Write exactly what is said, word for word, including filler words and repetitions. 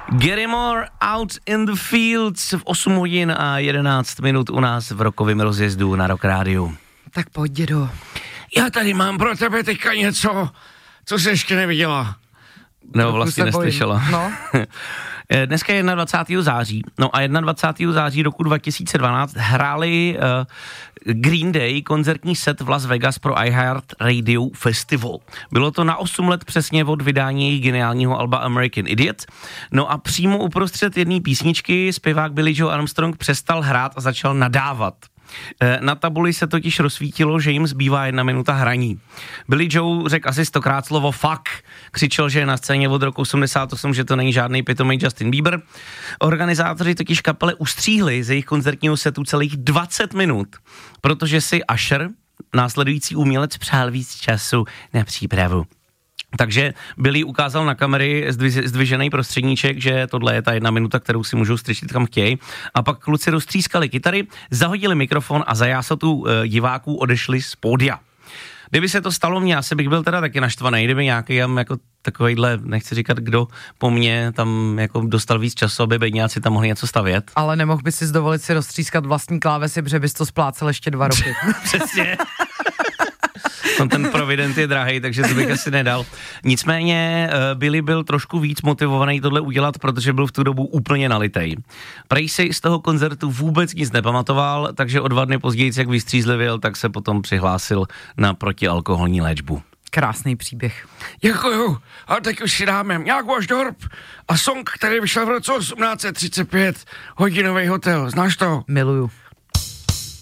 Gary Moore, Out in the Fields v osm hodin a jedenáct minut u nás v rokovém rozjezdu na Rock Rádiu. Tak pojď, dědo. Já tady mám pro tebe teďka něco, co jsi ještě neviděla. No, vlastně neslyšela. No. Dneska je dvacátého prvního září, no a dvacátého prvního září roku dva tisíce dvanáct hráli uh, Green Day koncertní set v Las Vegas pro iHeart Radio Festival. Bylo to na osm let přesně od vydání jejich geniálního alba American Idiot. No a přímo uprostřed jedné písničky zpěvák Billy Joe Armstrong přestal hrát a začal nadávat. Na tabuli se totiž rozsvítilo, že jim zbývá jedna minuta hraní. Billy Joe řekl asi stokrát slovo fuck, křičel, že je na scéně od roku osmdesát osm, že to není žádný pitomej Justin Bieber. Organizátoři totiž kapele ustříhli z jejich koncertního setu celých dvacet minut, protože si Usher, následující umělec, přál víc času na přípravu. Takže Billy ukázal na kamery zdvižený prostředníček, že tohle je ta jedna minuta, kterou si můžou strčit kam chtějí. A pak kluci roztřískali kytary, zahodili mikrofon a za jásotu e, diváků odešli z pódia. Kdyby se to stalo mně, asi bych byl teda taky naštvaný, kdyby nějaký jako takovejhle, nechci říkat, kdo po mně tam jako dostal víc času, aby bedňáci tam mohli něco stavět. Ale nemohl by si dovolit si roztřískat vlastní klávesy, protože bys to splácel ještě dva roky. Přesně. On ten Provident je drahej, takže to bych asi nedal. Nicméně Billy byl trošku víc motivovaný tohle udělat, protože byl v tu dobu úplně nalitej. Prej si z toho koncertu vůbec nic nepamatoval, takže o dva dny později, jak vystřízlivěl, tak se potom přihlásil na protialkoholní léčbu. Krásný příběh. Děkuju. A teď už si dáme Mňák Váš Dorp a song, který vyšel v roce osmnáct set třicet pět, Hodinový hotel. Znáš to? Miluju.